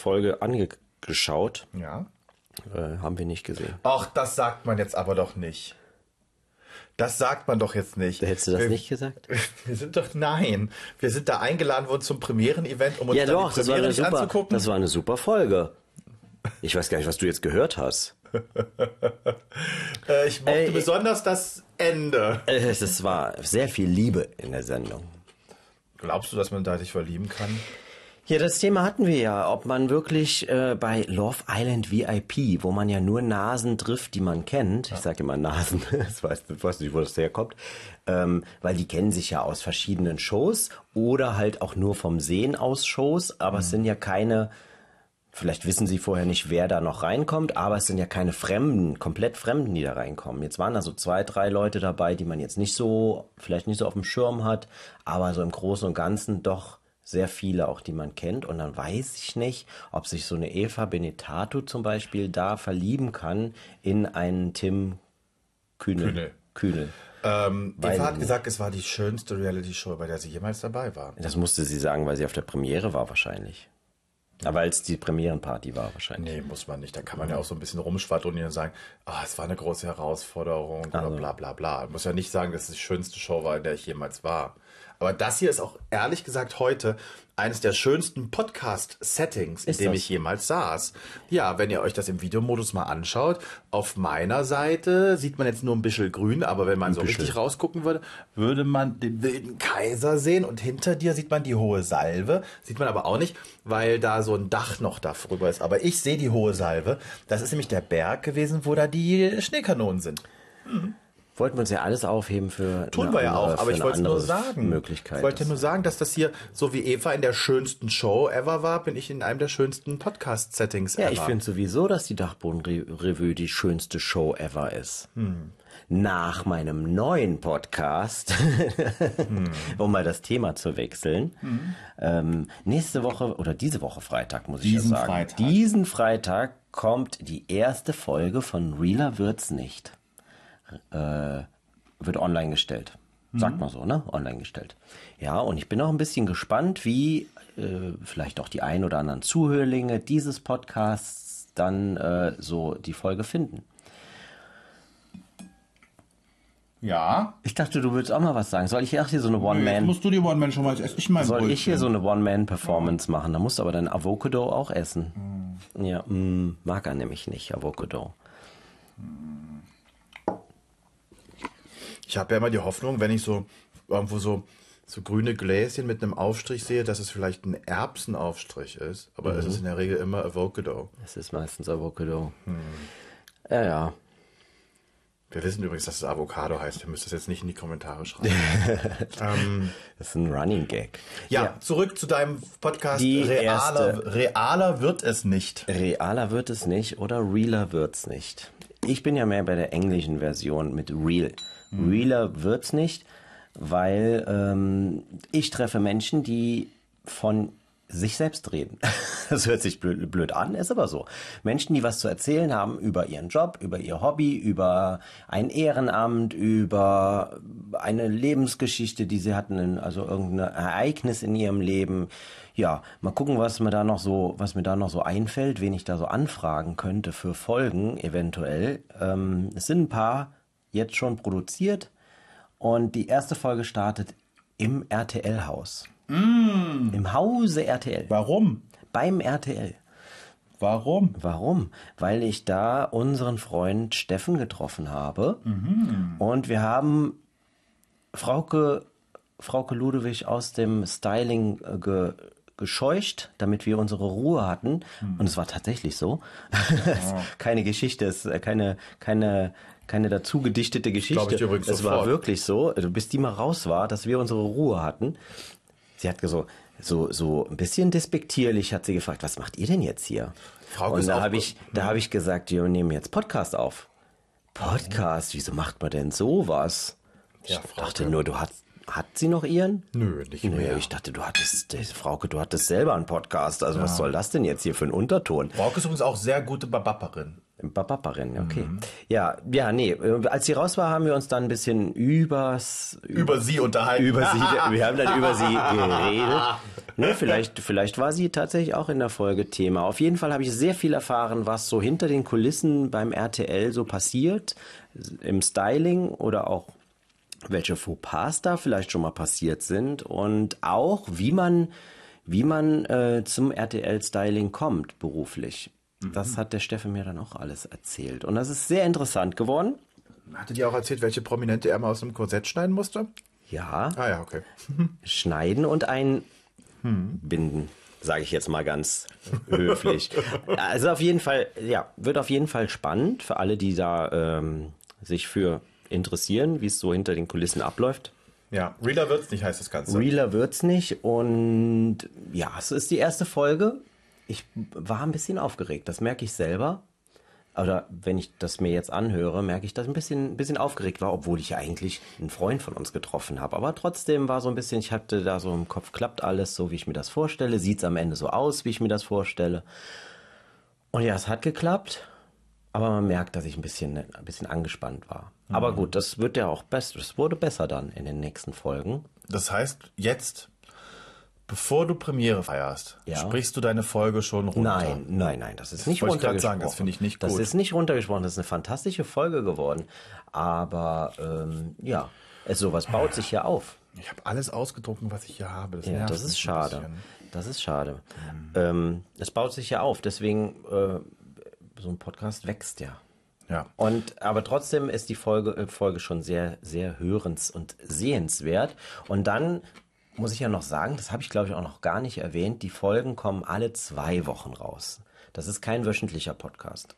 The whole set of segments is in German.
Folge angeschaut. Ja. Haben wir nicht gesehen. Ach, das sagt man jetzt aber doch nicht. Das sagt man doch jetzt nicht. Hättest du das nicht gesagt? Wir sind da eingeladen worden zum Premieren-Event, um uns Ja dann doch, die Premiere nicht anzugucken. das war eine super Folge. Ich weiß gar nicht, was du jetzt gehört hast. Ich mochte besonders das Ende. Es war sehr viel Liebe in der Sendung. Glaubst du, dass man da sich verlieben kann? Ja, das Thema hatten wir ja, ob man wirklich bei Love Island VIP, wo man ja nur Nasen trifft, die man kennt, ich sage immer Nasen, ich weiß nicht, wo das herkommt, weil die kennen sich ja aus verschiedenen Shows oder halt auch nur vom Sehen aus Shows, aber es sind ja keine, vielleicht wissen sie vorher nicht, wer da noch reinkommt, aber es sind ja keine Fremden, komplett Fremden, die da reinkommen. Jetzt waren da so 2, 3 Leute dabei, die man jetzt vielleicht nicht so auf dem Schirm hat, aber so im Großen und Ganzen doch sehr viele auch, die man kennt. Und dann weiß ich nicht, ob sich so eine Eva Benetato zum Beispiel da verlieben kann in einen Tim Kühnel. Eva hat gesagt, es war die schönste Reality-Show, bei der sie jemals dabei war. Das musste sie sagen, weil sie auf der Premiere war wahrscheinlich. Aber weil es die Premierenparty war wahrscheinlich. Nee, muss man nicht. Da kann man ja auch so ein bisschen rumschwadronieren und sagen, es war eine große Herausforderung oder bla bla bla. Man muss ja nicht sagen, dass es die schönste Show war, in der ich jemals war. Aber das hier ist auch ehrlich gesagt heute eines der schönsten Podcast-Settings, in dem ich jemals saß. Ja, wenn ihr euch das im Videomodus mal anschaut, auf meiner Seite sieht man jetzt nur ein bisschen grün, aber wenn man so richtig rausgucken würde, würde man den wilden Kaiser sehen und hinter dir sieht man die hohe Salve. Sieht man aber auch nicht, weil da so ein Dach noch darüber ist. Aber ich sehe die hohe Salve. Das ist nämlich der Berg gewesen, wo da die Schneekanonen sind. Mhm. Wollten wir uns ja alles aufheben für Tun wir ja auch, aber ich wollte nur sagen, Möglichkeit. Ich wollte nur sagen, dass das hier, so wie Eva in der schönsten Show ever war, bin ich in einem der schönsten Podcast-Settings ever. Ja, ich finde sowieso, dass die Dachboden-Revue die schönste Show ever ist. Nach meinem neuen Podcast, um mal das Thema zu wechseln, nächste Woche oder diese Woche Freitag, muss ich ja sagen. Diesen Freitag kommt die erste Folge von Realer wird's nicht. Wird online gestellt. Sagt man so, ne? Online gestellt. Ja, und ich bin auch ein bisschen gespannt, wie vielleicht auch die ein oder anderen Zuhörlinge dieses Podcasts dann so die Folge finden. Ja. Ich dachte, du würdest auch mal was sagen. Soll ich hier so eine One-Man... Jetzt musst du die One-Man schon mal essen. Soll ich hier so eine One-Man-Performance machen? Da musst du aber dein Avocado auch essen. Ja, mag er nämlich nicht, Avocado. Ich habe ja immer die Hoffnung, wenn ich so irgendwo so grüne Gläschen mit einem Aufstrich sehe, dass es vielleicht ein Erbsenaufstrich ist. Aber es ist in der Regel immer Avocado. Es ist meistens Avocado. Ja. Wir wissen übrigens, dass es Avocado heißt. Ihr müsst das jetzt nicht in die Kommentare schreiben. Das ist ein Running Gag. Ja, zurück zu deinem Podcast. Realer wird es nicht. Realer wird es nicht oder realer wird's nicht. Ich bin ja mehr bei der englischen Version mit real. Realer wird's nicht, weil ich treffe Menschen, die von sich selbst reden. Das hört sich blöd an, ist aber so. Menschen, die was zu erzählen haben über ihren Job, über ihr Hobby, über ein Ehrenamt, über eine Lebensgeschichte, die sie hatten, also irgendein Ereignis in ihrem Leben. Ja, mal gucken, was mir da noch so einfällt, wen ich da so anfragen könnte für Folgen eventuell. Es sind ein paar jetzt schon produziert und die erste Folge startet im RTL-Haus. Im Hause RTL. Warum? Beim RTL. Warum? Warum? Weil ich da unseren Freund Steffen getroffen habe und wir haben Frauke Ludewig aus dem Styling gescheucht, damit wir unsere Ruhe hatten. Und es war tatsächlich so. Keine Geschichte, es ist keine dazu gedichtete Geschichte. Glaube ich übrigens es sofort. war wirklich so, bis die mal raus war, dass wir unsere Ruhe hatten. Sie hat so ein bisschen despektierlich hat sie gefragt, was macht ihr denn jetzt hier? Und da habe ich gesagt, wir nehmen jetzt Podcast auf. Podcast? Wieso macht man denn sowas? Ja, ich dachte nur, hat sie noch ihren? Nö, nicht mehr. Ich dachte, Frauke, du hattest selber einen Podcast. Also was soll das denn jetzt hier für ein Unterton? Frauke ist übrigens auch sehr gute Babapperin. Babaparin, okay. Ja, nee. Als sie raus war, haben wir uns dann ein bisschen über sie unterhalten. Wir haben dann über sie geredet. Ne, vielleicht war sie tatsächlich auch in der Folge Thema. Auf jeden Fall habe ich sehr viel erfahren, was so hinter den Kulissen beim RTL so passiert, im Styling oder auch welche Fauxpas da vielleicht schon mal passiert sind und auch wie man zum RTL-Styling kommt beruflich. Das hat der Steffen mir dann auch alles erzählt. Und das ist sehr interessant geworden. Hatte die auch erzählt, welche Prominente er mal aus dem Korsett schneiden musste? Ja. Ah ja, okay. Schneiden und einbinden, sage ich jetzt mal ganz höflich. Also auf jeden Fall, ja, wird auf jeden Fall spannend für alle, die da sich für interessieren, wie es so hinter den Kulissen abläuft. Ja, Realer wird's nicht, heißt das Ganze. Realer wird's nicht und ja, es ist die erste Folge. Ich war ein bisschen aufgeregt, das merke ich selber. Oder wenn ich das mir jetzt anhöre, merke ich, dass ich ein bisschen aufgeregt war, obwohl ich ja eigentlich einen Freund von uns getroffen habe. Aber trotzdem war so ein bisschen, ich hatte da so im Kopf, klappt alles so, wie ich mir das vorstelle. Sieht es am Ende so aus, wie ich mir das vorstelle. Und ja, es hat geklappt. Aber man merkt, dass ich ein bisschen angespannt war. Aber gut, das wird ja auch besser. Das wurde besser dann in den nächsten Folgen. Das heißt, jetzt, bevor du Premiere feierst, sprichst du deine Folge schon runter? Nein, das ist nicht runtergesprochen. runtergesprochen. Sagen, das finde ich nicht gut. Das ist nicht runtergesprochen, das ist eine fantastische Folge geworden. Aber ja, sowas baut sich ja auf. Ich habe alles ausgedruckt, was ich hier habe. Das ist schade. Das ist schade. Es baut sich ja auf, deswegen so ein Podcast wächst ja. Ja. Aber trotzdem ist die Folge schon sehr, sehr hörens- und sehenswert. Und dann muss ich ja noch sagen, das habe ich glaube ich auch noch gar nicht erwähnt, die Folgen kommen alle 2 Wochen raus. Das ist kein wöchentlicher Podcast.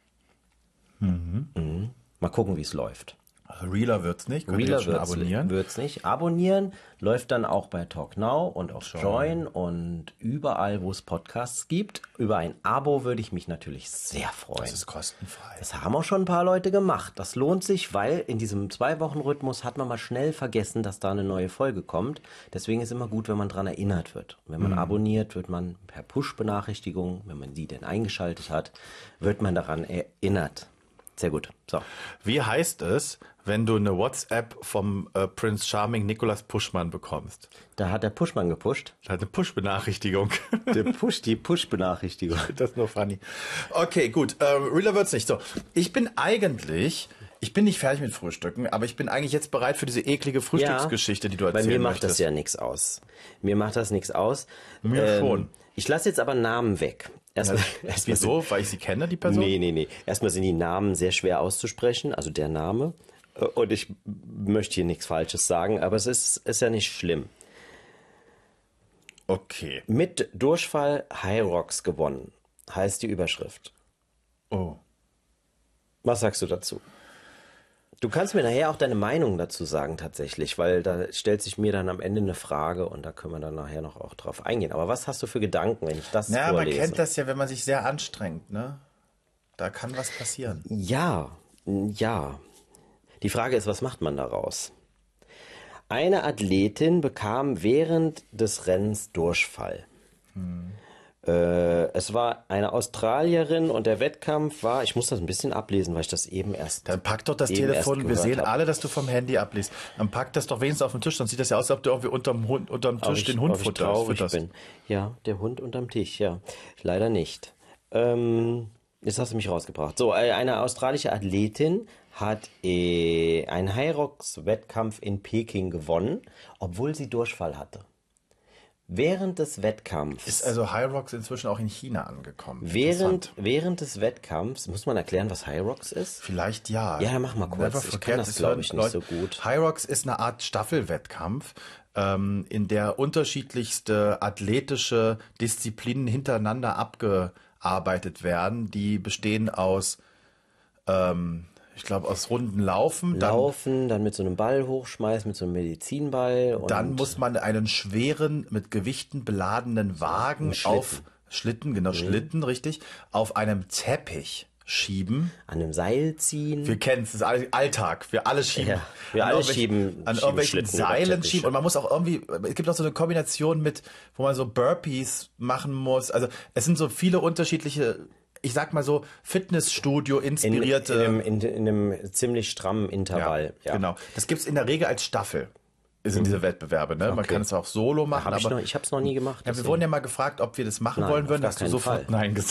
Mal gucken, wie es läuft. Also Realer wird's nicht. Könnt ihr jetzt schon abonnieren? Wird's nicht. Abonnieren läuft dann auch bei Talk Now und auf Join und überall, wo es Podcasts gibt. Über ein Abo würde ich mich natürlich sehr freuen. Das ist kostenfrei. Das haben auch schon ein paar Leute gemacht. Das lohnt sich, weil in diesem 2-Wochen-Rhythmus hat man mal schnell vergessen, dass da eine neue Folge kommt. Deswegen ist immer gut, wenn man dran erinnert wird. Wenn man abonniert, wird man per Push-Benachrichtigung, wenn man die denn eingeschaltet hat, wird man daran erinnert. Sehr gut. So. Wie heißt es, wenn du eine WhatsApp vom Prince Charming Nicolas Puschmann bekommst? Da hat der Puschmann gepusht. Da hat eine Push-Benachrichtigung. Die Push-Benachrichtigung. Das ist nur funny. Okay, gut. Realer wird's nicht. So, ich bin nicht fertig mit Frühstücken, aber ich bin eigentlich jetzt bereit für diese eklige Frühstücksgeschichte, die du erzählen möchtest. Bei mir macht möchtest. das ja nichts aus. Mir macht das nichts aus. Mir schon. Ich lasse jetzt aber Namen weg. Wieso? Weil ich sie kenne, die Person? Nee. Erstmal sind die Namen sehr schwer auszusprechen, also der Name. Und ich möchte hier nichts Falsches sagen, aber es ist ja nicht schlimm. Okay. Mit Durchfall Hyrox gewonnen, heißt die Überschrift. Oh. Was sagst du dazu? Du kannst mir nachher auch deine Meinung dazu sagen tatsächlich, weil da stellt sich mir dann am Ende eine Frage und da können wir dann nachher noch auch drauf eingehen. Aber was hast du für Gedanken, wenn ich das vorlese? Ja, man kennt das ja, wenn man sich sehr anstrengt, ne? Da kann was passieren. Ja. Die Frage ist, was macht man daraus? Eine Athletin bekam während des Rennens Durchfall. Es war eine Australierin und der Wettkampf war, ich muss das ein bisschen ablesen, weil ich das eben erst. Dann pack doch das Telefon, wir sehen alle, dass du vom Handy abliest. Dann pack das doch wenigstens auf den Tisch, sonst sieht das ja aus, als ob du irgendwie unterm Tisch den Hund futterst. Ja, der Hund unterm Tisch, ja. Leider nicht. Jetzt hast du mich rausgebracht. So, eine australische Athletin hat einen Hyrox-Wettkampf in Peking gewonnen, obwohl sie Durchfall hatte. Während des Wettkampfs. Ist also Hyrox inzwischen auch in China angekommen? Während des Wettkampfs, muss man erklären, was Hyrox ist? Vielleicht ja. Ja, mach mal kurz. Ich kann das, glaube ich, nicht so gut. Hyrox ist eine Art Staffelwettkampf, in der unterschiedlichste athletische Disziplinen hintereinander abgearbeitet werden. Die bestehen aus ich glaube, aus Runden Laufen. Dann mit so einem Ball hochschmeißen, mit so einem Medizinball. Und dann muss man einen schweren, mit Gewichten beladenen Wagen auf Schlitten, richtig, auf einem Teppich schieben. An einem Seil ziehen. Wir kennen es, das ist Alltag. Wir alle schieben. Ja, wir alle schieben. An irgendwelchen Seilen schieben. Und man muss auch irgendwie, es gibt auch so eine Kombination mit, wo man so Burpees machen muss. Also es sind so viele unterschiedliche, ich sag mal so, Fitnessstudio inspirierte. In einem ziemlich strammen Intervall. Ja, genau. Das gibt's in der Regel als Staffel. sind diese Wettbewerbe. Ne? Man kann es auch solo machen. Ich habe es noch nie gemacht. Ja, wir wurden ja mal gefragt, ob wir das machen wollen würden. auf Hast du gar keinen sofort Fall. Nein gesagt.